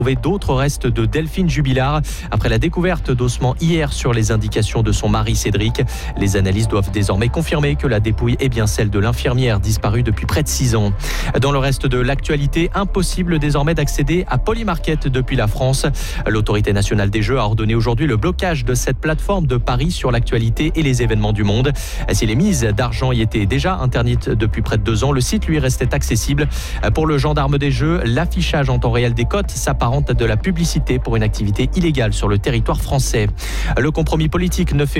D'autres restes de Delphine Jubilard après la découverte d'ossements hier sur les indications de son mari Cédric. Les analyses doivent désormais confirmer que la dépouille est bien celle de l'infirmière disparue depuis près de 6 ans. Dans le reste de l'actualité, impossible désormais d'accéder à Polymarket depuis la France. L'autorité nationale des jeux a ordonné aujourd'hui le blocage de cette plateforme de paris sur l'actualité et les événements du monde. Si les mises d'argent y étaient déjà interdites depuis près de 2 ans, le site lui restait accessible. Pour le gendarme des jeux, l'affichage en temps réel des cotes s'apparente de la publicité pour une activité illégale sur le territoire français. Le compromis politique ne fait